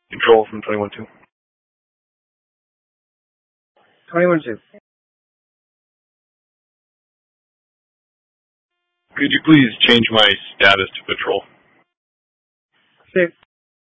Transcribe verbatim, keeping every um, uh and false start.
Control from twenty-one two. twenty-one two. Could you please change my status to patrol? Six.